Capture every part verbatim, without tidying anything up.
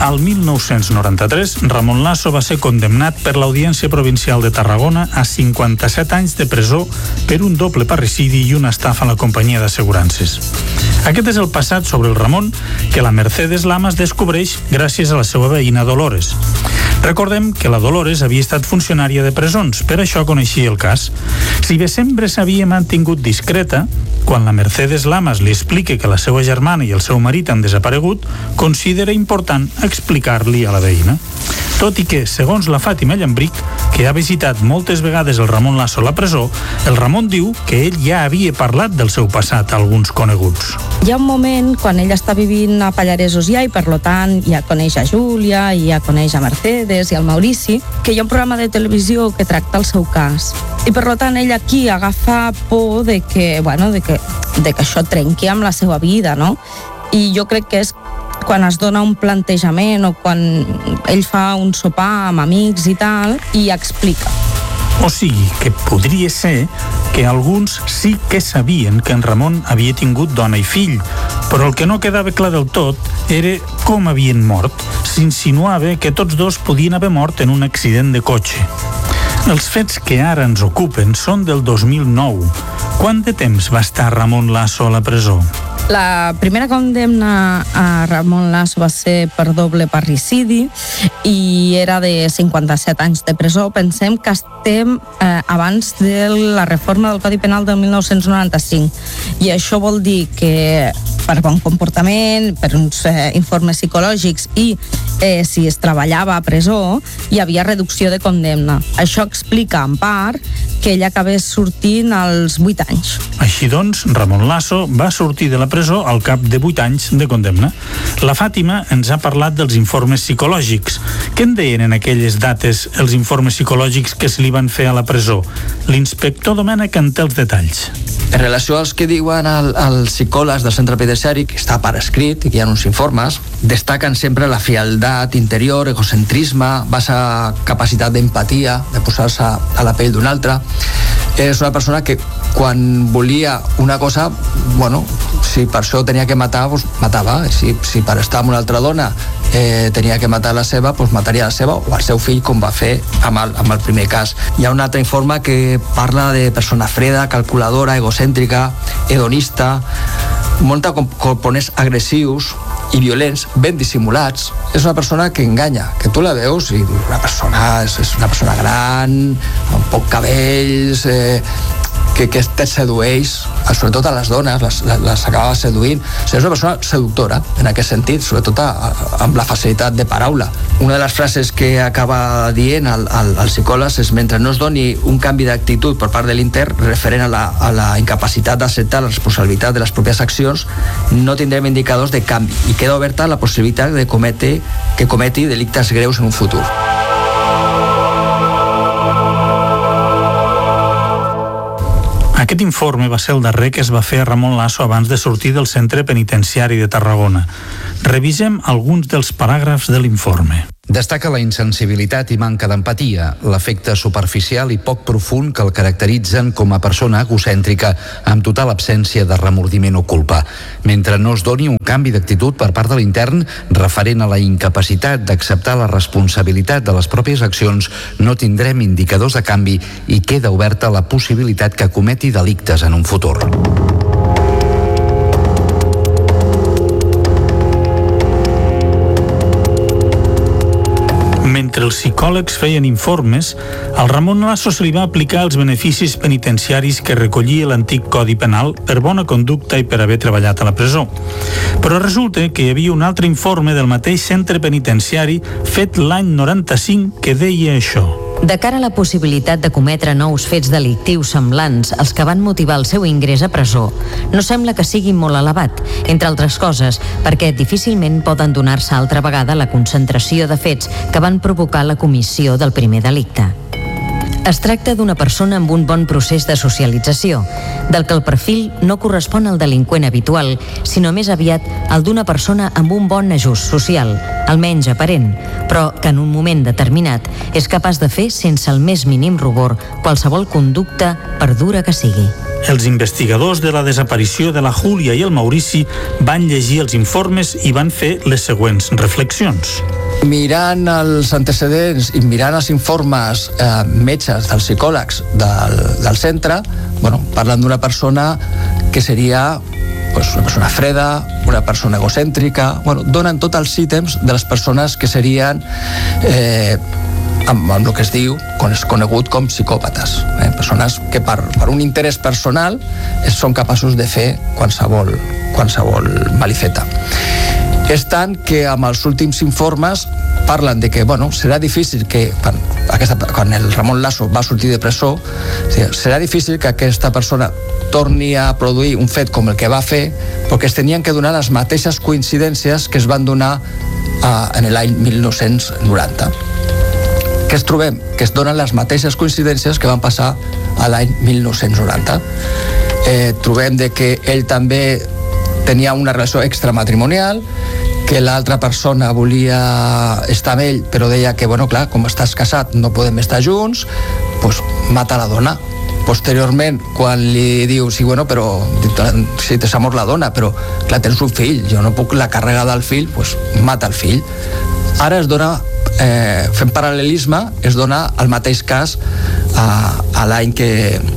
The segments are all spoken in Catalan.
Al mil nou-cents noranta-tres, Ramon Lasso va ser condemnat per l'Audiència Provincial de Tarragona a cinquanta-set anys de presó per un doble parricidi i una estafa a la companyia d'assegurances. Aquest és el passat sobre el Ramon que la Mercedes Lamas descobreix gràcies a la seva veïna Dolores. Recordem que la Dolores havia estat funcionària de presons, per això coneixia el cas. Si bé sempre s'havia mantingut discreta, quan la Mercedes Lamas li explica que la seva germana i el seu marit han desaparegut, considera important explicar-li a la veïna. Tot i que, segons la Fàtima Llambric, que ha visitat moltes vegades el Ramon Lasso a la presó, el Ramon diu que ell ja havia parlat del seu passat a alguns coneguts. Hi ha un moment quan ell està vivint a Pallaresos ja i per lo tant ja coneix a Júlia i ja coneix a Mercedes i al Maurici, que hi ha un programa de televisió que tracta el seu cas. I per lo tant ell aquí agafa por de que, bueno, de que, de que això trenqui amb la seva vida, no? I jo crec que és quan es dona un plantejament o quan ell fa un sopar amb amics i tal i explica. O sigui, que podria ser que alguns sí que sabien que en Ramon havia tingut dona i fill, però el que no quedava clar del tot era com havien mort. S'insinuava que tots dos podien haver mort en un accident de cotxe. Els fets que ara ens ocupen són del dos mil nou. Quant de temps va estar Ramon Lasso a la presó? La primera condemna a Ramon Lasso va ser per doble parricidi i era de cinquanta-set anys de presó. Pensem que estem eh, abans de la reforma del Codi Penal del mil nou-cents noranta-cinc i això vol dir que per bon comportament, per uns eh, informes psicològics i eh, si es treballava a presó hi havia reducció de condemna. Això explica en part que ell acabés sortint als vuit anys. Així doncs, Ramon Lasso va sortir de la presó al cap de vuit anys de condemna. La Fàtima ens ha parlat dels informes psicològics. Què en deien en aquelles dates els informes psicològics que se li van fer a la presó? L'inspector Domènech en té els detalls. En relació als que diuen el, els psicòlegs del centre penitenciari, que està per escrit i que hi ha uns informes, destaquen sempre la frialdat interior, egocentrisme, baixa capacitat d'empatia, de posar-se a la pell d'un altre. És una persona que quan volia una cosa, bueno, si per això tenia que matar, doncs matava. Si, si per estar amb una altra dona eh, tenia que matar la seva, doncs mataria la seva o el seu fill, com va fer amb el, amb el primer cas. Hi ha un altre informe que parla de persona freda, calculadora, egocèntrica, hedonista, molta components agressius i violents, ben dissimulats. És una persona que enganya, que tu la veus i una persona, és, és una persona gran, amb poc cabells, eh, que, que te sedueix, sobretot a les dones, les, les acaba seduint. O sigui, és una persona seductora, en aquest sentit, sobretot a, a, amb la facilitat de paraula. Una de les frases que acaba dient el, el, el psicòleg és: mentre no es doni un canvi d'actitud per part de l'intern referent a la, a la incapacitat d'acceptar la responsabilitat de les pròpies accions, no tindrem indicadors de canvi i queda oberta la possibilitat de cometre, que cometi delictes greus en un futur. Aquest informe va ser el darrer que es va fer a Ramon Lasso abans de sortir del centre penitenciari de Tarragona. Revisem alguns dels paràgrafs de l'informe. Destaca la insensibilitat i manca d'empatia, l'efecte superficial i poc profund que el caracteritzen com a persona egocèntrica amb total absència de remordiment o culpa. Mentre no es doni un canvi d'actitud per part de l'intern referent a la incapacitat d'acceptar la responsabilitat de les pròpies accions, no tindrem indicadors de canvi i queda oberta la possibilitat que cometi delictes en un futur. Mentre els psicòlegs feien informes, al Ramon Lasso se li va aplicar els beneficis penitenciaris que recollia l'antic Codi Penal per bona conducta i per haver treballat a la presó. Però resulta que hi havia un altre informe del mateix centre penitenciari fet l'any noranta-cinc que deia això. De cara a la possibilitat de cometre nous fets delictius semblants als que van motivar el seu ingrés a presó, no sembla que sigui molt elevat, entre altres coses, perquè difícilment poden donar-se altra vegada la concentració de fets que van provocar la comissió del primer delicte. Es tracta d'una persona amb un bon procés de socialització, del que el perfil no correspon al delinqüent habitual, sinó més aviat al d'una persona amb un bon ajust social, almenys aparent, però que en un moment determinat és capaç de fer sense el més mínim rubor qualsevol conducta, per dura que sigui. Els investigadors de la desaparició de la Júlia i el Maurici van llegir els informes i van fer les següents reflexions. Mirant els antecedents i mirant els informes eh, metges dels psicòlegs del, del centre, bueno, parlen d'una persona que seria pues, una persona freda, una persona egocèntrica, bueno, donen tots els ítems de les persones que serien eh, amb, amb el que es diu, quan és conegut com psicòpates, eh? Persones que per, per un interès personal són capaços de fer qualsevol, qualsevol malifeta. És tant que amb els últims informes parlen de que, bueno, serà difícil que, quan, aquesta, quan el Ramon Lasso va sortir de presó, serà difícil que aquesta persona torni a produir un fet com el que va fer, perquè es tenien que donar les mateixes coincidències que es van donar uh, en l'any mil nou-cents noranta. Què es trobem? Que es donen les mateixes coincidències que van passar a l'any mil nou-cents noranta. Eh, trobem de que ell també tenia una relació extramatrimonial, que l'altra persona volia estar amb ell, però deia que, bueno, clar, com estàs casat no podem estar junts, doncs mata la dona. Posteriorment, quan li diu, sí, bueno, però si t'és amor la dona, però clar, tens un fill, jo no puc la càrrega del fill, doncs mata el fill. Ara es dona, eh, fent paral·lelisme, es dona el mateix cas a, a l'any que,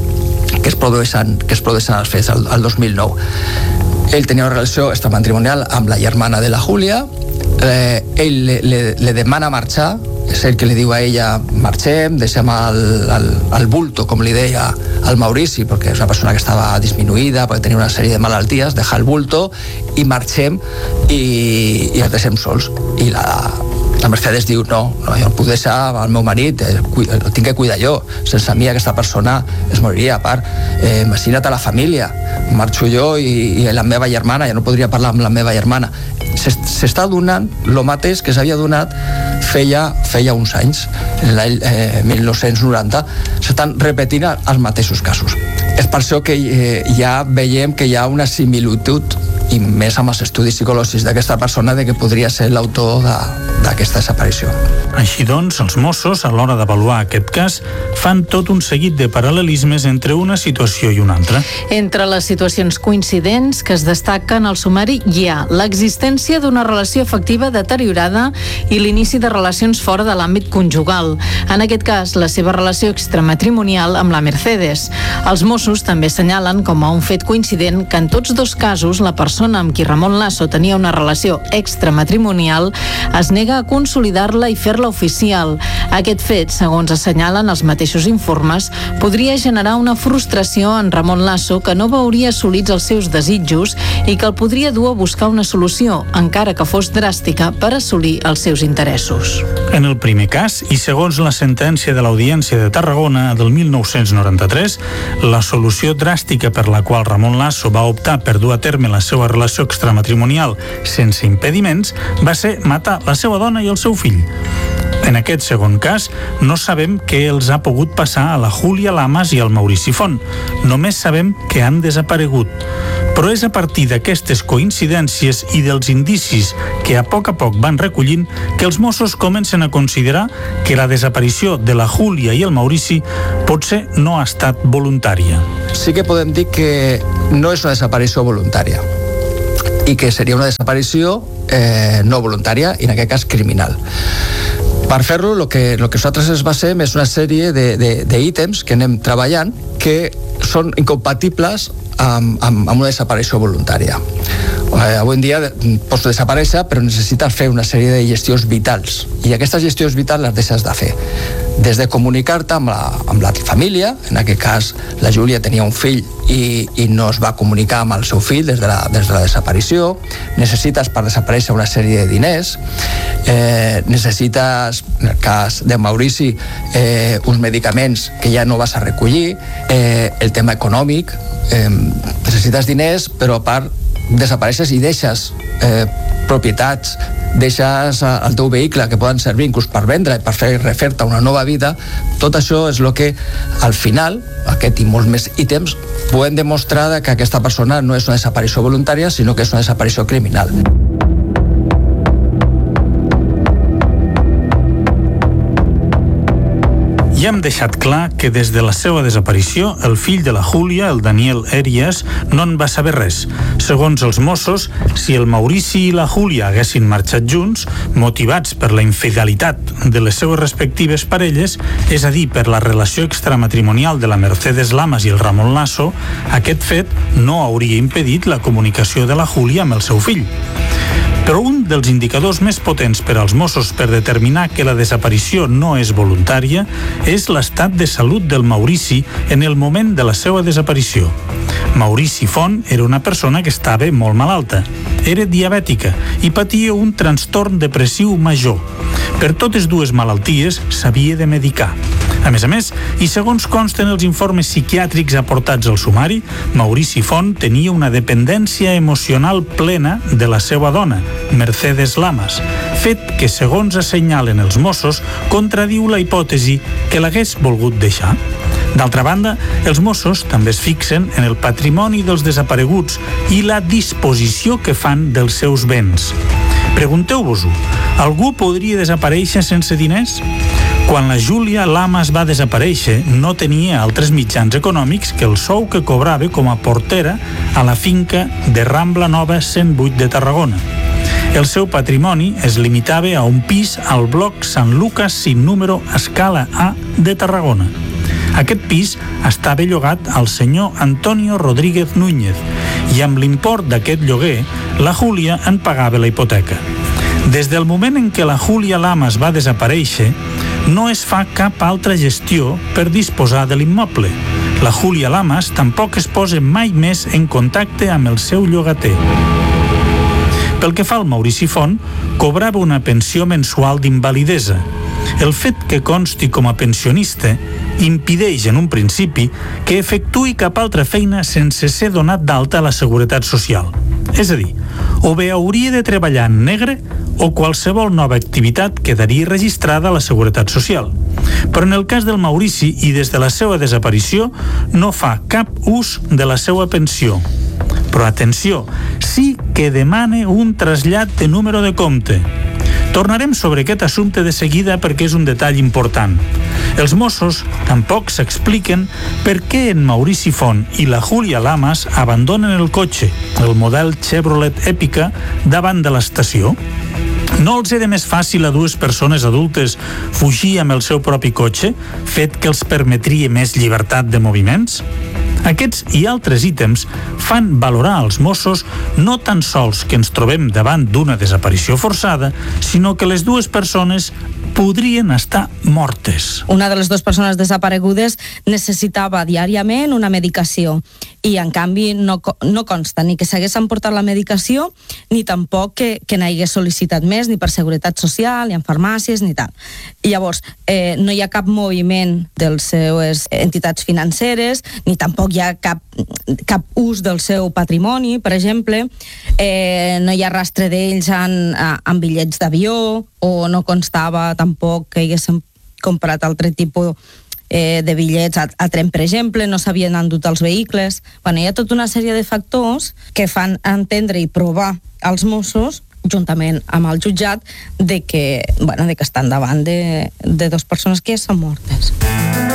que es produeixen, que es produeixen els fets, el, el dos mil nou. Ell tenia una relació extramatrimonial amb la germana de la Júlia, eh, ell le, le, le demana marxar, és ell que li diu a ella marxem, deixem el, el, el bulto, com li deia al Maurici, perquè és una persona que estava disminuïda, perquè tenia una sèrie de malalties, deixar el bulto i marxem i, i els deixem sols. I la, la Mercedes diu, no, no, jo no puc deixar el meu marit, eh, el tinc que cuidar jo, sense mi aquesta persona es moriria. A part, eh, imagina't a la família, marxo jo i, i la meva germana, ja no podria parlar amb la meva germana. S'està donant el mateix que s'havia donat feia, feia uns anys, en l'any eh, mil nou-cents noranta, s'estan repetint els mateixos casos. És per això que eh, ja veiem que hi ha una similitud, i més amb els estudis psicològics d'aquesta persona, de que podria ser l'autor d'aquesta desaparició. Així doncs, els Mossos, a l'hora d'avaluar aquest cas, fan tot un seguit de paral·lelismes entre una situació i una altra. Entre les situacions coincidents que es destaquen al sumari hi ha l'existència d'una relació afectiva deteriorada i l'inici de relacions fora de l'àmbit conjugal. En aquest cas, la seva relació extramatrimonial amb la Mercedes. Els Mossos també assenyalen com a un fet coincident que en tots dos casos la persona amb qui Ramon Lasso tenia una relació extramatrimonial es nega a consolidar-la i fer-la oficial. Aquest fet, segons assenyalen els mateixos informes, podria generar una frustració en Ramon Lasso que no veuria assolits els seus desitjos i que el podria dur a buscar una solució, encara que fos dràstica, per assolir els seus interessos. En el primer cas, i segons la sentència de l'Audiència de Tarragona del mil nou-cents noranta-tres, la solució dràstica per la qual Ramon Lasso va optar per dur a terme la seva relació extramatrimonial sense impediments va ser matar la seva dona i el seu fill. En aquest segon cas, no sabem què els ha pogut passar a la Júlia Lamas i al Maurici Font. Només sabem que han desaparegut. Però és a partir d'aquestes coincidències i dels indicis que a poc a poc van recollint que els Mossos comencen a considerar que la desaparició de la Júlia i el Maurici potser no ha estat voluntària. Sí que podem dir que no és una desaparició voluntària i que seria una desaparició eh, no voluntària i en aquest cas criminal. Per fer-lo, el que, lo que nosaltres es basem és una sèrie d'ítems que anem treballant que són incompatibles amb, amb, amb una desaparició voluntària. Eh, avui en dia pots desaparèixer, però necessites fer una sèrie de gestions vitals i aquestes gestions vitals les deixes de fer. Des de comunicar-te amb la, amb la família, en aquest cas la Júlia tenia un fill i, i no es va comunicar amb el seu fill des de la, des de la desaparició. Necessites per desaparèixer una sèrie de diners, eh, necessites, en el cas de Maurici, eh, uns medicaments que ja no vas a recollir, eh, el tema econòmic, eh, necessites diners, però a part desapareixes i deixes eh, propietats, deixes el teu vehicle que poden servir inclús per vendre i per fer refer-te una nova vida. Tot això és el que al final, aquest i molts més ítems, podem demostrar que aquesta persona no és una desaparició voluntària, sinó que és una desaparició criminal. Ja hem deixat clar que des de la seva desaparició el fill de la Júlia, el Daniel Èrias, no en va saber res. Segons els Mossos, si el Maurici i la Júlia haguessin marxat junts, motivats per la infidelitat de les seues respectives parelles, és a dir, per la relació extramatrimonial de la Mercedes Lamas i el Ramon Lasso, aquest fet no hauria impedit la comunicació de la Júlia amb el seu fill. Però un dels indicadors més potents per als Mossos per determinar que la desaparició no és voluntària és l'estat de salut del Maurici en el moment de la seva desaparició. Maurici Font era una persona que estava molt malalta. Era diabètica i patia un trastorn depressiu major. Per totes dues malalties s'havia de medicar. A més a més, i segons consten els informes psiquiàtrics aportats al sumari, Maurici Font tenia una dependència emocional plena de la seva dona, Mercedes Lamas, fet que, segons assenyalen els Mossos, contradiu la hipòtesi que l'hagués volgut deixar. D'altra banda, els Mossos també es fixen en el patrimoni dels desapareguts i la disposició que fan dels seus béns. Pregunteu-vos-ho, algú podria desaparèixer sense diners? Quan la Júlia Lamas va desaparèixer, no tenia altres mitjans econòmics que el sou que cobrava com a portera a la finca de Rambla Nova cent vuit de Tarragona. El seu patrimoni es limitava a un pis al bloc Sant Lucas sin número Escala A de Tarragona. Aquest pis estava llogat al senyor Antonio Rodríguez Núñez i amb l'import d'aquest lloguer, la Júlia en pagava la hipoteca. Des del moment en què la Júlia Lamas va desaparèixer, no es fa cap altra gestió per disposar de l'immoble. La Júlia Lamas tampoc es posa mai més en contacte amb el seu llogater. Pel que fa al Maurici Font, cobrava una pensió mensual d'invalidesa. El fet que consti com a pensionista impedeix en un principi que efectuï cap altra feina sense ser donat d'alta a la Seguretat Social. És a dir, o bé hauria de treballar en negre o qualsevol nova activitat quedaria registrada a la Seguretat Social. Però en el cas del Maurici i des de la seva desaparició no fa cap ús de la seva pensió. Però atenció, sí que demana un trasllat de número de compte. Tornarem sobre aquest assumpte de seguida perquè és un detall important. Els Mossos tampoc s'expliquen per què en Maurici Font i la Júlia Lamas abandonen el cotxe, el model Chevrolet Epica, davant de l'estació. No els era més fàcil a dues persones adultes fugir amb el seu propi cotxe, fet que els permetria més llibertat de moviments? Aquests i altres ítems fan valorar als Mossos no tan sols que ens trobem davant d'una desaparició forçada, sinó que les dues persones podrien estar mortes. Una de les dues persones desaparegudes necessitava diàriament una medicació i en canvi no, no consta ni que s'hagués emportat la medicació ni tampoc que, que n'hagués sol·licitat més ni per Seguretat Social, ni en farmàcies, ni tal. I llavors, eh, no hi ha cap moviment de les seues entitats financeres, ni tampoc hi ha cap, cap ús del seu patrimoni, per exemple, eh, no hi ha rastre d'ells en, en bitllets d'avió, o no constava tampoc que haguessin comprat altre tipus eh, de bitllets a, a tren, per exemple, no s'havien endut els vehicles. Bueno, hi ha tota una sèrie de factors que fan entendre i provar als Mossos, juntament amb el jutjat, de que, bueno, de que estan davant de, de dues persones que ja són mortes.